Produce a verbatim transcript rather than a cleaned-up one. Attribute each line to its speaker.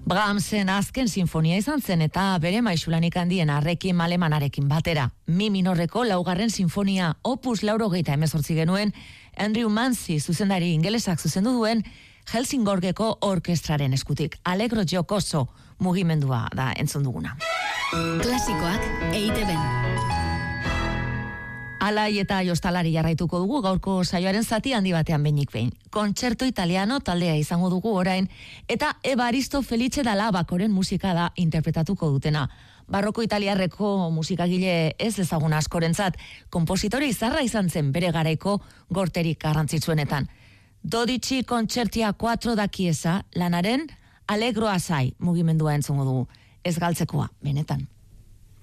Speaker 1: Brahmsen azken sinfonia izan zen eta bere maisulanik handien arrekin alemanarekin batera. Mi minorreko laugarren sinfonia opus laurogeita hemezortzi genuen Andrew Manzi zuzendari ingelesak zuzendu duen Helsingborgeko orkestraren eskutik. Allegro jokoso mugimendua da entzun duguna.
Speaker 2: Klasikoak E I Te Ben.
Speaker 1: Alai eta jostalari jarraituko dugu gaurko saioaren zati handi batean behinik behin. Kontzerto italiano taldea izango dugu orain, eta Evaristo Felice Dalla Bacoren musika da interpretatuko dutena. Barroko italiarreko musikagile ez ezagun askorentzat, konpositore izarra izan zen bere garaiko gorterik garrantzitsuenetan. Dodici kontzertia kuatro da Chiesa lanaren Allegro Assai mugimendua entzungo dugu. Ez galtzekoa, benetan.